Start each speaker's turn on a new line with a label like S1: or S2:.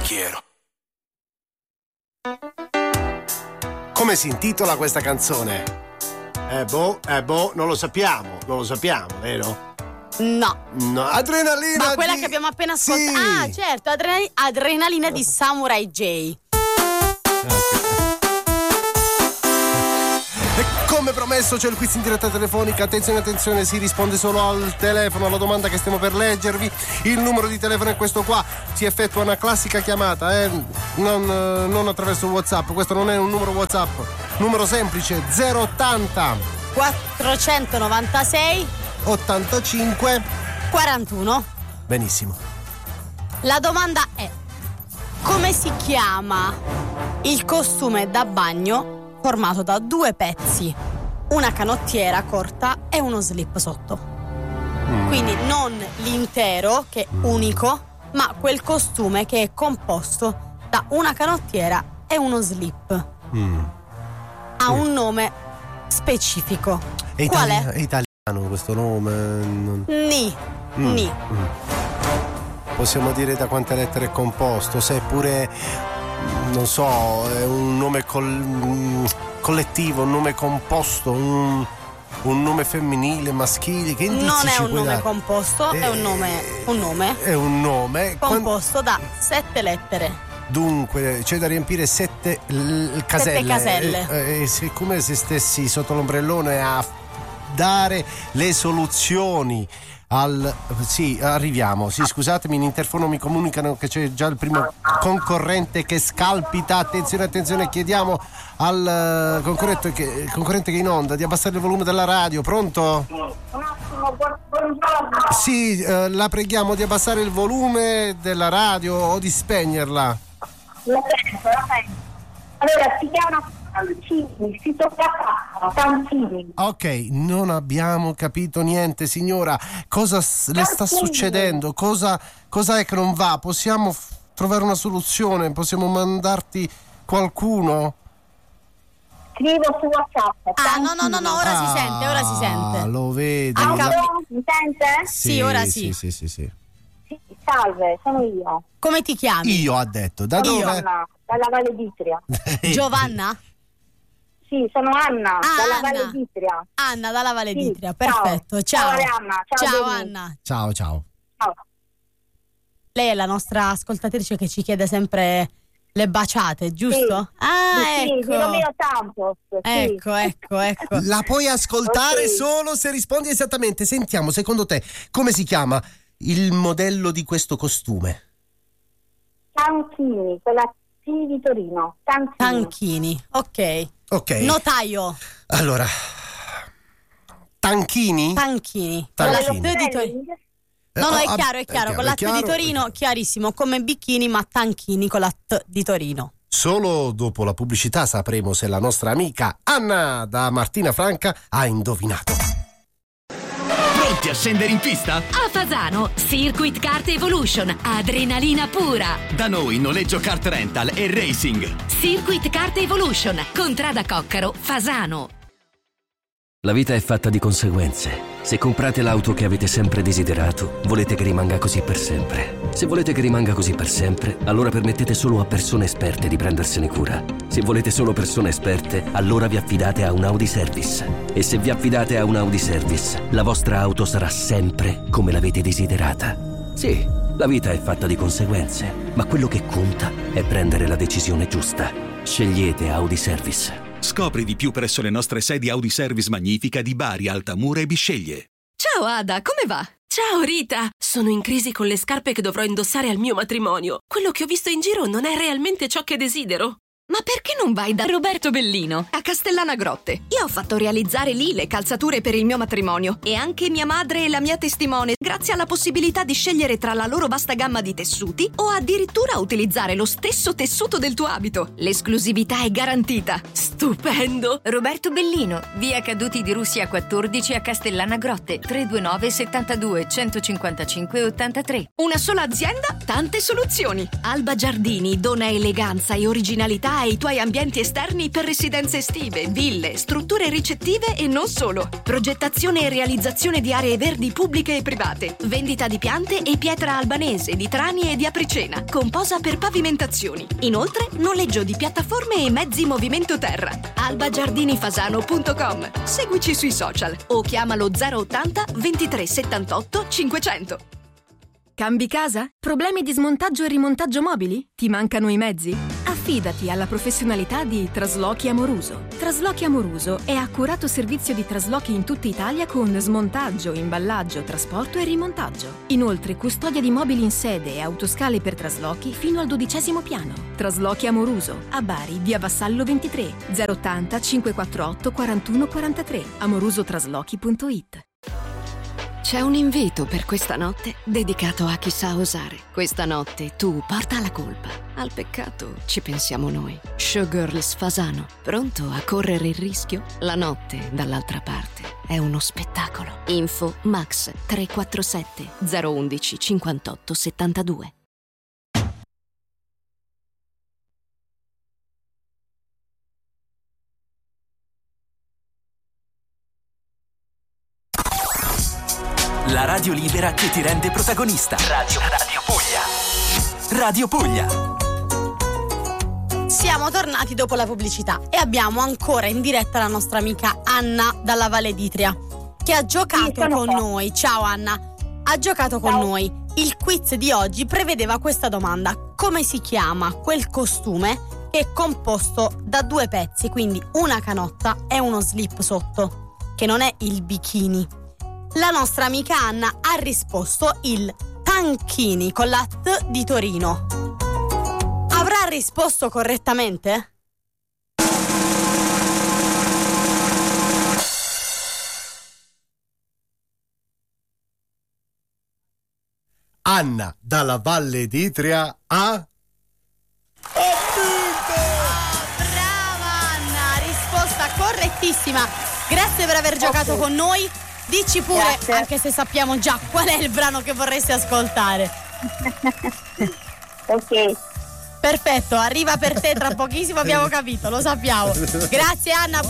S1: quiero. Come si intitola questa canzone? Non lo sappiamo, vero?
S2: No.
S1: Adrenalina.
S2: Ma quella che abbiamo appena ascoltato.
S1: Sì.
S2: Ah, certo, Adrenalina di Samurai J.
S1: E come promesso c'è il quiz in diretta telefonica. Attenzione, si risponde solo al telefono alla domanda che stiamo per leggervi. Il numero di telefono è questo qua. Si effettua una classica chiamata, non attraverso WhatsApp. Questo non è un numero WhatsApp. Numero semplice 080
S2: 496
S1: 85
S2: 41.
S1: Benissimo.
S2: La domanda è: come si chiama il costume da bagno formato da due pezzi, una canottiera corta e uno slip sotto? Quindi non l'intero, che è unico, ma quel costume che è composto da una canottiera e uno slip. Ha un nome specifico. Qual è?
S1: È italiano questo nome?
S2: Ni.
S1: Possiamo dire da quante lettere è composto? Se è pure, non so, è un nome collettivo, un nome composto, un nome femminile, maschile? Che indizi
S2: Non è
S1: ci
S2: un
S1: puoi
S2: nome
S1: dare?
S2: composto, è un nome.
S1: È un nome
S2: Composto da 7 lettere.
S1: Dunque c'è da riempire 7 caselle.
S2: 7 caselle.
S1: È come se stessi sotto l'ombrellone a dare le soluzioni. Sì, arriviamo. Sì, scusatemi, in interfono mi comunicano che c'è già il primo concorrente che scalpita. Attenzione, chiediamo al concorrente che è in onda di abbassare il volume della radio. Pronto?
S3: Un attimo, buongiorno.
S1: Sì, la preghiamo di abbassare il volume della radio o di spegnerla.
S3: La sento. Allora, si chiama Tancini, si sopraffa Tancini.
S1: Ok, non abbiamo capito niente, signora. Cosa le sta succedendo? Cosa è che non va? Possiamo trovare una soluzione? Possiamo mandarti qualcuno?
S3: Scrivo su WhatsApp.
S2: No, ora si sente.
S1: Lo vedi?
S3: Mi sente?
S2: Sì, ora sì.
S1: Sì.
S3: Sì, salve, sono io.
S2: Come ti chiami?
S1: Io ha detto, da dove?
S3: Giovanna, dalla Valle d'Istria.
S2: Giovanna?
S3: Sì, sono Anna, dalla
S2: Anna.
S3: Valle d'Istria.
S2: Anna dalla Valle
S3: Sì,
S2: d'Istria, perfetto. Ciao.
S3: Anna.
S2: Ciao
S3: Denise.
S2: Anna.
S1: Ciao.
S3: Ciao.
S2: Lei è la nostra ascoltatrice che ci chiede sempre le baciate, giusto?
S3: Sì.
S2: Ah,
S3: Sì, di Romeo Campos. Sì.
S2: Ecco.
S1: La puoi ascoltare
S3: Ok.
S1: solo se rispondi esattamente. Sentiamo, secondo te, come si chiama il modello di questo costume?
S3: Tancini, con la T di Torino.
S2: Tanchini, ok. Notaio.
S1: Allora, Tanchini?
S2: Tanchini.
S1: Tanchini.
S2: Con la T di Torino. No, è chiaro, con la T di
S1: chiaro.
S2: Torino, chiarissimo, come bicchini, ma Tanchini con la T di Torino.
S1: Solo dopo la pubblicità sapremo se la nostra amica Anna da Martina Franca ha indovinato.
S4: Pronti a scendere in pista?
S5: A Fasano, Circuit Kart Evolution, adrenalina pura.
S4: Da noi noleggio kart rental e racing.
S5: Circuit Kart Evolution, Contrada Coccaro, Fasano.
S6: La vita è fatta di conseguenze. Se comprate l'auto che avete sempre desiderato, volete che rimanga così per sempre. Se volete che rimanga così per sempre, allora permettete solo a persone esperte di prendersene cura. Se volete solo persone esperte, allora vi affidate a un Audi Service. E se vi affidate a un Audi Service, la vostra auto sarà sempre come l'avete desiderata. Sì, la vita è fatta di conseguenze, ma quello che conta è prendere la decisione giusta. Scegliete Audi Service.
S4: Scopri di più presso le nostre sedi Audi Service Magnifica di Bari, Altamura e Bisceglie.
S7: Ciao Ada, come va? Ciao Rita! Sono in crisi con le scarpe che dovrò indossare al mio matrimonio. Quello che ho visto in giro non è realmente ciò che desidero.
S5: Ma perché non vai da Roberto Bellino a Castellana Grotte? Io ho fatto realizzare lì le calzature per il mio matrimonio e anche mia madre è la mia testimone, grazie alla possibilità di scegliere tra la loro vasta gamma di tessuti o addirittura utilizzare lo stesso tessuto del tuo abito. L'esclusività è garantita.
S7: Stupendo!
S8: Roberto Bellino, via Caduti di Russia 14 a Castellana Grotte, 329 72 155 83.
S5: Una sola azienda, tante soluzioni. Alba Giardini dona eleganza e originalità mobilità e i tuoi ambienti esterni per residenze estive, ville, strutture ricettive e non solo. Progettazione e realizzazione di aree verdi pubbliche e private. Vendita di piante e pietra albanese, di trani e di apricena, con posa per pavimentazioni. Inoltre, noleggio di piattaforme e mezzi movimento terra. albagiardinifasano.com. Seguici sui social o chiamalo 080 23 78 500.
S9: Cambi casa? Problemi di smontaggio e rimontaggio mobili? Ti mancano i mezzi? Affidati alla professionalità di Traslochi Amoruso. Traslochi Amoruso è accurato servizio di traslochi in tutta Italia con smontaggio, imballaggio, trasporto e rimontaggio. Inoltre custodia di mobili in sede e autoscale per traslochi fino al 12° piano. Traslochi Amoruso, a Bari, via Vassallo 23, 080 548 41 43, amorusotraslochi.it.
S5: C'è un invito per questa notte dedicato a chi sa osare. Questa notte tu porta la colpa. Al peccato ci pensiamo noi. Showgirls Fasano, pronto a correre il rischio? La notte dall'altra parte è uno spettacolo. Info Max 347 011 58 72.
S10: La radio libera che ti rende protagonista. Radio Puglia. Radio Puglia.
S2: Siamo tornati dopo la pubblicità e abbiamo ancora in diretta la nostra amica Anna dalla Valle d'Itria, che ha giocato con noi. Ciao Anna. Ha giocato con noi. Il quiz di oggi prevedeva questa domanda: come si chiama quel costume che è composto da 2 pezzi, quindi una canotta e uno slip sotto, che non è il bikini? La nostra amica Anna ha risposto il Tanchini con la T di Torino. Avrà risposto correttamente?
S1: Anna dalla Valle d'Itria ha...
S2: Brava Anna, risposta correttissima. Grazie per aver giocato con noi. Dici pure, grazie, anche se sappiamo già qual è il brano che vorresti ascoltare.
S3: Ok.
S2: Perfetto, arriva per te tra pochissimo, abbiamo capito, lo sappiamo. Grazie Anna.